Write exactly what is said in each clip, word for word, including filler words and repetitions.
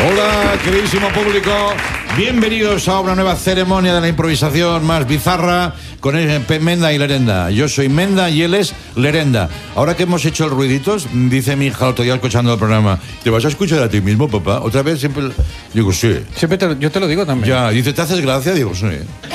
Hola, queridísimo público. Bienvenidos a una nueva ceremonia de la improvisación más bizarra con Menda y Lerenda. Yo soy Menda y él es Lerenda. Ahora que hemos hecho el ruiditos, dice mi hija el otro día escuchando el programa: ¿te vas a escuchar a ti mismo, papá? Otra vez siempre... Digo, sí. Siempre te, yo te lo digo también. Ya, dice, ¿te haces gracia? Digo, sí.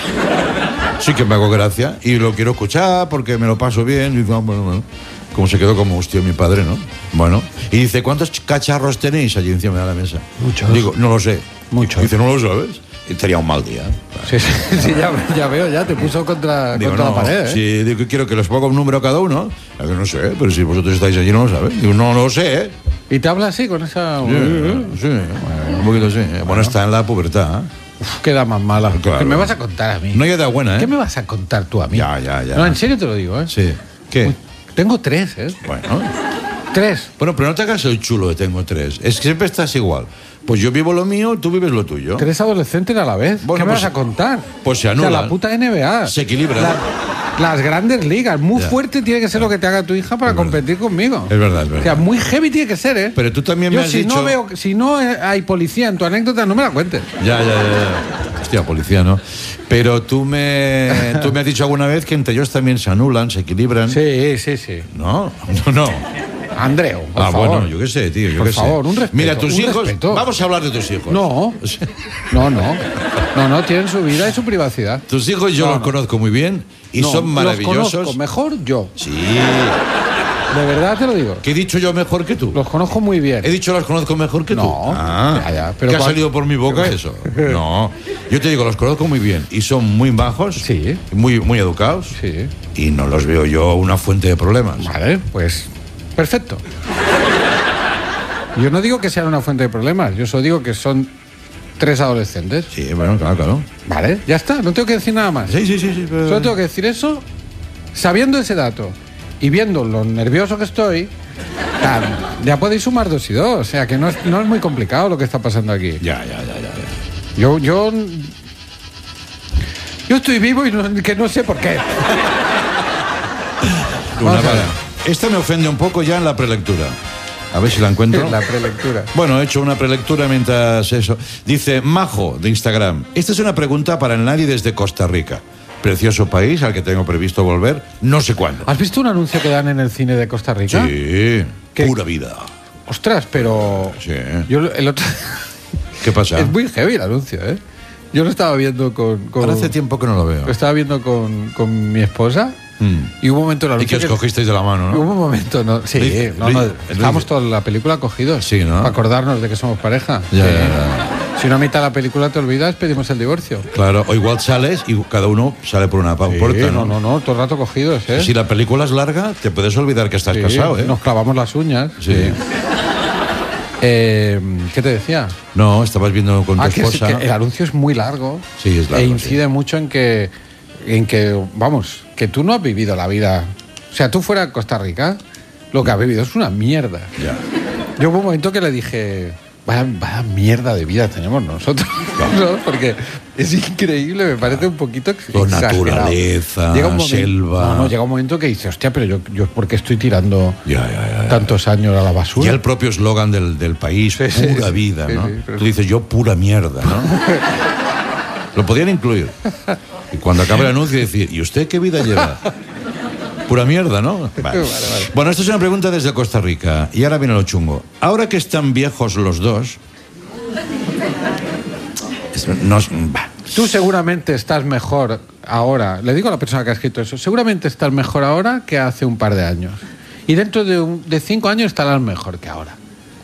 Sí que me hago gracia y lo quiero escuchar porque me lo paso bien. Y digo, ah, bueno, bueno. Como se quedó como hostia mi padre, ¿no? Bueno. Y dice, ¿cuántos cacharros tenéis allí encima de la mesa? Muchos. Digo, no lo sé. Muchos. Dice, ¿no lo sabes? Y sería un mal día. Sí, sí, sí, ya, ya veo, ya te puso contra, Digo, contra no, la pared, ¿eh? Sí, digo, quiero que les ponga un número a cada uno. Digo, no sé, pero si vosotros estáis allí no lo sabéis. Digo, no, no lo sé, ¿eh? Y te habla así, con esa... Sí, sí, un poquito sí. Bueno, bueno, está en la pubertad, ¿eh? Uf, queda más mala. Claro. ¿Qué me vas a contar a mí? No hay edad buena, ¿eh? ¿Qué me vas a contar tú a mí? Ya, ya, ya. No, en serio te lo digo, ¿eh? Sí. ¿Qué? Uy, tengo tres, ¿eh? Bueno. Tres. Bueno, pero no te hagas el chulo de tengo tres. Es que siempre estás igual. Pues yo vivo lo mío, tú vives lo tuyo. Tres adolescentes a la vez. Bueno, ¿Qué me pues- vas a contar? pues se O anulan. sea, la puta N B A. Se equilibra. La- las grandes ligas. Muy Ya. fuerte tiene que ser lo que te haga tu hija para Es verdad. competir conmigo. Es verdad, es verdad. O sea, muy heavy tiene que ser, ¿eh? Pero tú también Yo me has si dicho... no veo, si no eh, hay policía en tu anécdota, no me la cuentes. Ya, ya, ya, ya. Hostia, policía, ¿no? Pero tú me, tú me has dicho alguna vez que entre ellos también se anulan, se equilibran. Sí, sí, sí. No, no, no. Andreu, por Ah, favor. bueno, yo qué sé, tío, yo Por qué sé. favor, un respeto, Mira, tus un hijos... respeto. Vamos a hablar de tus hijos. No, no, no. No, no, tienen su vida y su privacidad. Tus hijos yo No, los no. conozco muy bien y No, son maravillosos. Los conozco mejor yo. Sí. De verdad te lo digo. ¿Qué he dicho yo mejor que tú? Los conozco muy bien. He dicho los conozco mejor que tú. No. Ah, Ya, ya, pero ¿qué ha cuál- salido por mi boca eso? No. Yo te digo, los conozco muy bien y son muy bajos, Sí. muy, muy educados Sí. y no los veo yo una fuente de problemas. Vale, pues perfecto. Yo no digo que sean una fuente de problemas, yo solo digo que son tres adolescentes. Sí, bueno, claro, claro. Vale, ya está, no tengo que decir nada más. Sí, sí, sí, sí. Pero... Solo tengo que decir eso, sabiendo ese dato y viendo lo nervioso que estoy, ya, ya podéis sumar dos y dos. O sea, que no es, no es muy complicado lo que está pasando aquí. Ya, ya, ya, ya. ya. Yo, yo, yo estoy vivo y no, que no sé por qué. Una Vamos a vara. ver. Esta me ofende un poco ya en la prelectura. A ver si la encuentro. La prelectura. Bueno, he hecho una prelectura mientras eso. Dice Majo, de Instagram. Esta es una pregunta para el nadie desde Costa Rica. Precioso país al que tengo previsto volver no sé cuándo. ¿Has visto un anuncio que dan en el cine de Costa Rica? Sí, ¿Qué? pura vida. Ostras, pero... Sí. Yo el otro... ¿Qué pasa? Es muy heavy el anuncio, ¿eh? Yo lo estaba viendo con... con- Ahora hace tiempo que no lo veo. Lo estaba viendo con, con mi esposa Mm. y hubo un momento en el Y que anuncio os cogisteis de la mano, Hubo ¿no? un momento, ¿no? Sí, Riz- no, no, Riz- estábamos Riz- toda la película cogidos. Sí, ¿no? Para acordarnos de que somos pareja. Ya, Sí. ya, ya. Si una mitad de la película te olvidas, pedimos el divorcio. Claro, o igual sales y cada uno sale por una pa- Sí, puerta, no, ¿no? no, no, todo el rato cogidos, ¿eh? Si la película es larga, te puedes olvidar que estás Sí, casado, ¿eh? Nos clavamos las uñas. Sí. Eh, ¿Qué te decía? No, estabas viendo con tu Ah, que, sí, esposa. que el anuncio es muy largo. Sí, es largo, E incide mucho en que, en que, vamos, que tú no has vivido la vida. O sea, tú fuera de Costa Rica, lo que has vivido es una mierda. Ya. Yo hubo un momento que le dije, vaya, vaya mierda de vida tenemos nosotros, ¿no? Porque es increíble, me parece un poquito ex- Con exagerado. naturaleza, Llega un momento- selva. No, no, llega un momento que dice, hostia, pero yo, yo ¿por qué estoy tirando Ya, ya, ya, ya. tantos años a la basura? Ya el propio eslogan del, del país, Sí, sí, pura sí, vida, sí, ¿no? sí, pero- Tú dices, yo pura mierda, ¿no? Lo podían incluir. Y cuando acabe el anuncio decir, ¿y usted qué vida lleva? Pura mierda, ¿no? Vale. Vale, vale. Bueno, esto es una pregunta desde Costa Rica. Y ahora viene lo chungo. Ahora que están viejos los dos... es- nos- bah. Tú seguramente estás mejor ahora, le digo a la persona que ha escrito eso, seguramente estás mejor ahora que hace un par de años. Y dentro de, un- de cinco años estarás mejor que ahora.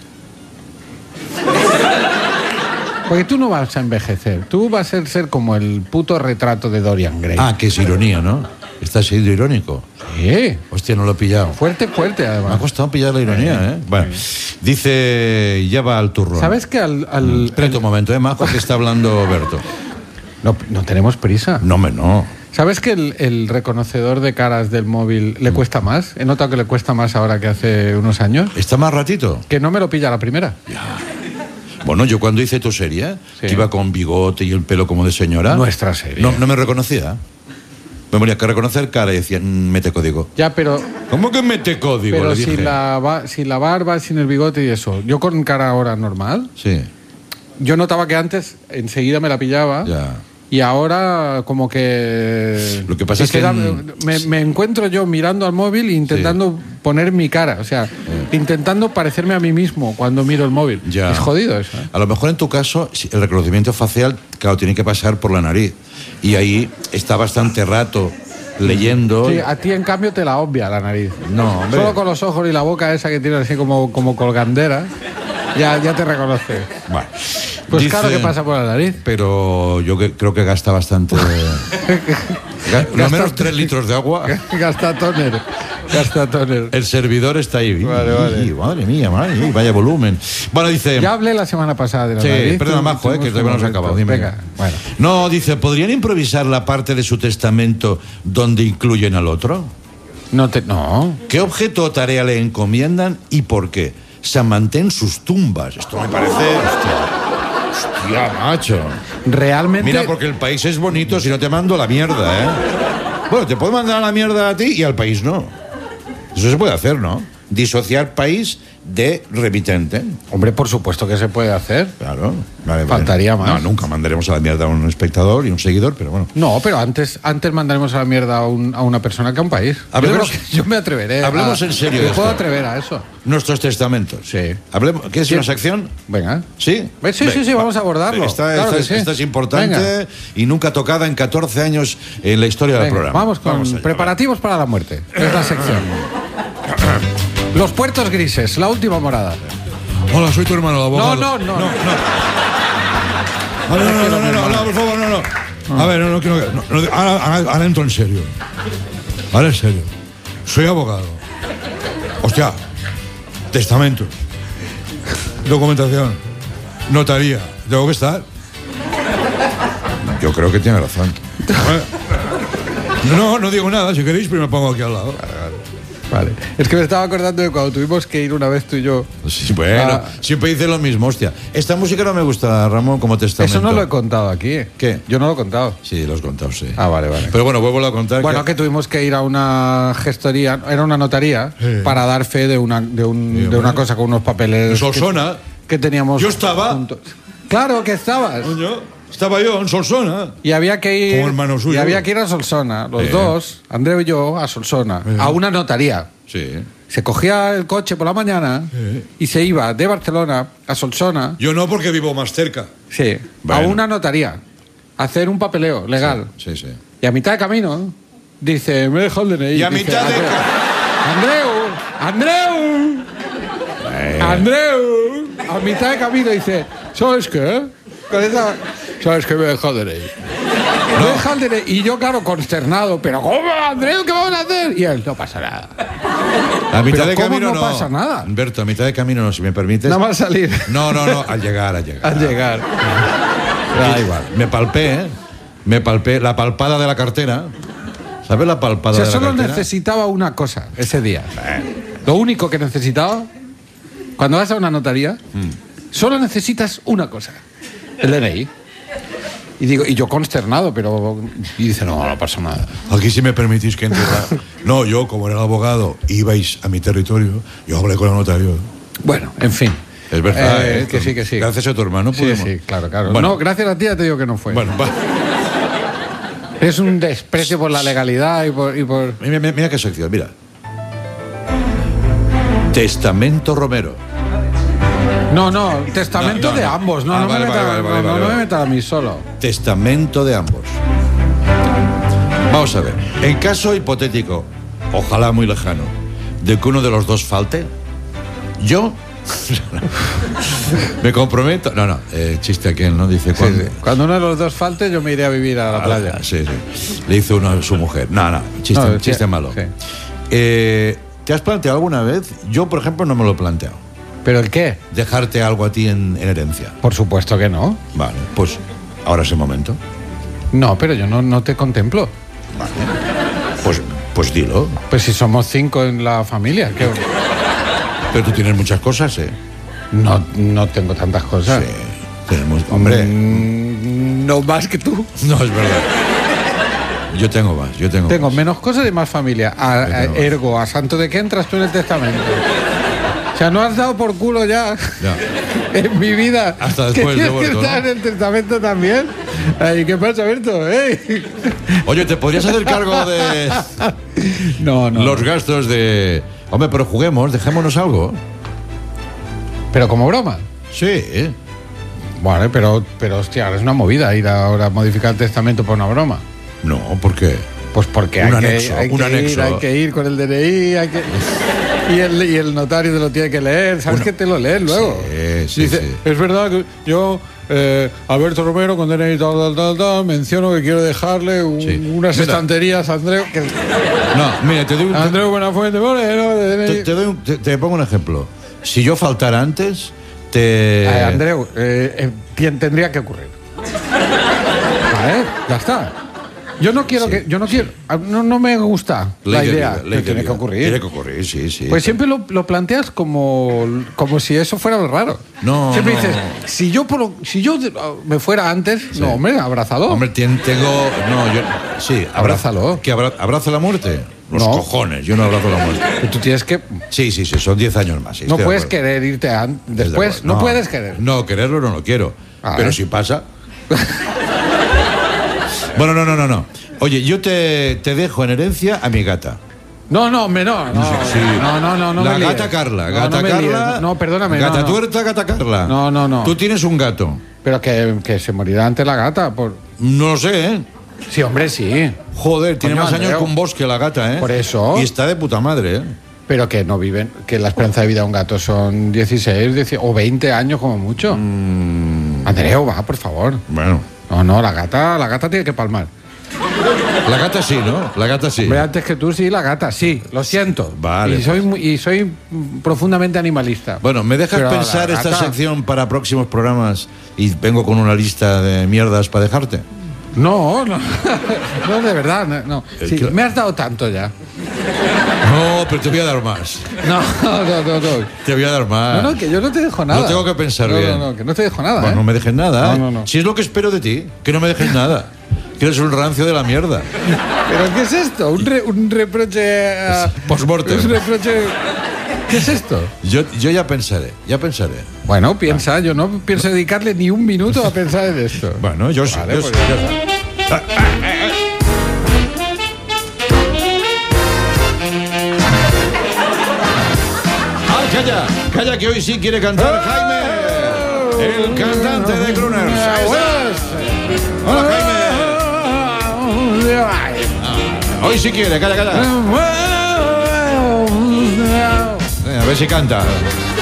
Porque tú no vas a envejecer, tú vas a ser, ser como el puto retrato de Dorian Gray. Ah, que es ironía, ¿no? Estás siendo irónico. Sí, Hostia, no lo he pillado. fuerte, fuerte Me ha además. costado pillar la ironía, ¿eh? Bueno, dice, ya va al turrón. ¿Sabes que al... al- Espérate un momento, ¿eh, Majo? Que está hablando Berto. no, no tenemos prisa. No, me no. ¿Sabes que el, el reconocedor de caras del móvil le cuesta más? He notado que le cuesta más ahora que hace unos años. ¿Está más ratito? Que no me lo pilla a la primera. Bueno, yo cuando hice tu serie, Sí. que iba con bigote y el pelo como de señora... Nuestra serie. No, no me reconocía. Me tenía que reconocer cara y decía, "Mm, mete código". Ya, pero, ¿Cómo que mete código? pero Le si, dije. la, ba- si la barba, sin el bigote y eso, yo con cara ahora normal, Sí. yo notaba que antes enseguida me la pillaba. Ya. Y ahora como que... Lo que pasa es que... da- en- me, me encuentro yo mirando al móvil e intentando poner mi cara. O sea, intentando parecerme a mí mismo cuando miro el móvil. Ya. Es jodido eso, ¿eh? A lo mejor en tu caso, si el reconocimiento facial, claro, tiene que pasar por la nariz. Y ahí está bastante rato leyendo. Sí, a ti en cambio te la obvia la nariz. No, hombre. Solo con los ojos y la boca esa que tiene así como, como colgandera, ya, ya te reconoce. Bueno, Pues dice- claro que pasa por la nariz. Pero yo que- creo que gasta bastante. Ga- Lo menos tres litros de agua. Gasta tóner. Gasta tóner. El servidor está ahí. Vale, vale. Y, madre mía, madre mía, vaya volumen. Bueno, dice. Ya hablé la semana pasada de la Sí, nariz. perdona, tú- Majo, eh, que tuvimos todavía no un se ha acabado. momento. Dime. Venga, bueno. No, dice, ¿podrían improvisar la parte de su testamento donde incluyen al otro? No te... No. ¿Qué objeto o tarea le encomiendan y por qué? San Mantén sus tumbas. Esto me parece. Hostia, hostia, macho. Realmente... Mira, porque el país es bonito si no te mando a la mierda, ¿eh? Bueno, te puedo mandar a la mierda a ti y al país no. Eso se puede hacer, ¿no? Disociar país de remitente. Hombre, por supuesto que se puede hacer. Claro. Vale, vale. Faltaría más. No, nunca mandaremos a la mierda a un espectador y un seguidor, pero bueno. No, pero antes, antes mandaremos a la mierda a, un- a una persona que a un país. Hablemos- yo, creo que yo me atreveré. Hablemos a- en serio Me de puedo esto. atrever a eso. Nuestros testamentos. Sí. Hablemos. ¿Qué es Sí. una sección? Venga. ¿Sí? Eh, sí, sí, sí, vamos a abordarlo. Esta, Claro esta que es, sí. esta es importante Venga. y nunca tocada en catorce años en la historia del Venga, programa. vamos con allá. preparativos para la muerte. Es la sección. Los puertos grises, la última morada. Hola, soy tu hermano, el abogado. No, no, no. no. A ver, no, no, no, no, no, por favor, no, no. A ver, no, no quiero. No, no, ahora, ahora- ahora entro en serio. Ahora en serio. Soy abogado. Hostia. Testamentos. Documentación. Notaría. ¿Tengo que estar? Yo creo que tiene razón. No, no digo nada. Si queréis, pero me pongo aquí al lado. Vale. Es que me estaba acordando de cuando tuvimos que ir una vez tú y yo. Sí, bueno, Ah. siempre dice lo mismo, hostia. Esta música no me gusta, Ramón, como testamento. Eso no lo he contado aquí. ¿Qué? Yo no lo he contado. Sí, lo has contado, sí. Ah, vale, vale. Pero bueno, vuelvo a contar Bueno, que tuvimos que ir a una gestoría, era una notaría, Sí. para dar fe de una, de un- Sí, de hombre. una cosa con unos papeles. En Solsona. Que, que teníamos. Yo estaba. juntos. Claro que estabas. Coño, estaba yo en Solsona. Y había que ir. Como hermano suyo. Y había que ir a Solsona, los Sí. dos, Andreu y yo, a Solsona, Sí. a una notaría. Sí. Se cogía el coche por la mañana Sí. y se iba de Barcelona a Solsona, Yo no, porque vivo más cerca. sí, Bueno. a una notaría, a hacer un papeleo legal. Sí, sí. Y a mitad de camino dice, me he dejado el D N I. Y a Dice, mitad de Andreu, Andreu, Andreu, Andreu, a mitad de camino dice, ¿sabes qué? Con esa- ¿Sabes qué? Me he dejado el D N I. Me he dejado el D N I. Y yo, claro, consternado, pero ¿cómo, Andreu? ¿Qué vamos a hacer? Y él, no pasa nada. A mitad Pero de ¿cómo camino no no. pasa nada? Humberto, a mitad de camino no, si me permites. Nada más salir. No, no, no, al llegar, al llegar. Al llegar. Da igual. Me palpé, ¿eh? Me palpé la palpada de la cartera. ¿Sabes la palpada O sea, de la solo cartera? necesitaba una cosa ese día. Lo único que necesitaba, cuando vas a una notaría, solo necesitas una cosa. El D N I. Y digo, y yo consternado, pero... Y dice, no, no pasa nada. Aquí si me permitís que entre. la- No, yo, como era el abogado, ibais a mi territorio, yo hablé con el notario. Bueno, en fin. Es verdad, Eh, ¿eh? que sí, que sí. Gracias a tu hermano Sí, pudimos. sí, claro, claro. Bueno. No, gracias a ti ya te digo que no fue. Bueno, va. Es un desprecio por la legalidad y por... Y por... Mira, mira, mira qué sección, mira. Testamento Romero. No, no, testamento No, no, de no. ambos. No, Ah, no, vale, me meta, vale, vale, no, vale, no, vale, no me vale. meta a mí solo. Testamento de ambos. Vamos a ver. En caso hipotético, ojalá muy lejano, de que uno de los dos falte, yo me comprometo. No, no, eh, chiste aquel, ¿no? Dice Sí, cuando. sí. Cuando uno de los dos falte, yo me iré a vivir a la playa. Sí, sí. Le hizo uno a su mujer. No, no, chiste, No, chiste sí, malo. sí. Eh, ¿Te has planteado alguna vez? Yo, por ejemplo, no me lo he planteado. ¿Pero el qué? Dejarte algo a ti en, en herencia. Por supuesto que no. Vale, pues ahora es el momento. No, pero yo no, no te contemplo. Vale. Pues, pues dilo. Pues si somos cinco en la familia, que Pero tú tienes muchas cosas, ¿eh? no, no tengo tantas cosas. Sí. Tenemos. Hombre. Mm, no más que tú. No, es verdad. Yo tengo más, yo tengo, Tengo más. menos cosas y más familia. A- Yo a- tengo más. ergo, a santo de qué entras tú en el testamento. O sea, no has dado por culo ya. Ya. En mi vida. Hasta después de ¿Tienes muerto, que estar ¿no? en el testamento también? Ay, ¿qué pasa, Berto? ¿Eh? Oye, ¿te podrías hacer cargo de No, no. los gastos de... Hombre, pero juguemos, dejémonos algo. Pero como broma. Sí, ¿eh? Vale, pero, pero hostia, ahora es una movida ir ahora a modificar el testamento por una broma. No, ¿por qué? Pues porque Un hay, anexo, que, hay, un que anexo. Ir, hay que ir con el D N I, hay que... Y el, y el notario te lo tiene que leer, ¿sabes Una- que te lo lees luego? Sí, sí, Dice, sí. es verdad que yo, eh, Alberto Romero, con D N I tal, tal, tal, tal, menciono que quiero dejarle un- Sí. unas Mira. estanterías a Andreu, que, No, mira, te doy un... Andreu Buenafuente Moreno, de D N I. Te, te doy un- te- te pongo un ejemplo. Si yo faltara antes, te... Eh, Andreu, eh, eh, tien- tendría que ocurrir. Vale, ya está. Yo no quiero Sí, que, yo no quiero, no, no me gusta Ley la de idea, vida, ley pero de tiene que vida. ocurrir. Tiene que ocurrir, sí, sí. Pues siempre lo, lo planteas como, como si eso fuera lo raro. No, Siempre no. dices, si yo, por, lo- si yo de- me fuera antes, no, hombre, abrázalo. Hombre, tien- tengo... No, yo... Sí, Abrázalo. ¿Que abra- abrazo la muerte? Los No. cojones, yo no abrazo la muerte. Pero tú tienes que... Sí, sí, sí, son diez años más. sí, no estoy de puedes acuerdo. querer irte an- Estoy de después. acuerdo. No, puedes querer. No, quererlo no lo quiero. Ah, pero ¿eh? si pasa... Bueno, no, no, no, no. Oye, yo te, te dejo en herencia a mi gata. No, no, hombre, no. No, Sí. no, no, no, no La me líes. gata Carla. No, Gata no me Carla. líes. No, perdóname. Gata no, no. tuerta, gata Carla. No, no, no. Tú tienes un gato. Pero que, que se morirá ante la gata. Por... No lo sé, ¿eh? Sí, hombre, sí. Joder, tiene Coño, más años Andreu. que un bosque la gata, ¿eh? Por eso. Y está de puta madre, ¿eh? Pero que no viven, que la esperanza de vida de un gato son dieciséis, dieciocho o veinte años como mucho. Mm. Andreu, va, por favor. Bueno. No, no, la gata, la gata tiene que palmar. La gata sí, ¿no? La gata sí. Hombre, antes que tú, sí, la gata, sí, lo siento. Vale, Y soy, muy- y soy mm, profundamente animalista. Bueno, ¿me dejas Pero la pensar esta gata- sección para próximos programas y vengo con una lista de mierdas para dejarte? No, no, no, de verdad, no. no. El Sí, que- me has dado tanto ya. No, pero te voy a dar más. No, no, no, no. Te voy a dar más. No, no, que yo no te dejo nada. No tengo que pensar No, bien. No, no, que no te dejo nada. Bueno, ¿eh? no me dejes nada. No, ¿eh? no, no. Si es lo que espero de ti, que no me dejes nada. Que eres un rancio de la mierda. ¿Pero qué es esto? ¿Un, re- un reproche. a- Postmortem. ¿Un reproche. ¿Qué es esto? Yo, yo ya pensaré, ya pensaré. Bueno, piensa, yo no pienso dedicarle ni un minuto a pensar en esto. Bueno, yo sí. Vale, yo pues sí, ya yo sí. ¡Ah, calla! ¡Calla, que hoy sí quiere cantar Jaime! El cantante de Crooners. Ahí está. ¡Hola, Jaime! Ah, hoy sí quiere, calla, calla. Eh, a ver si canta.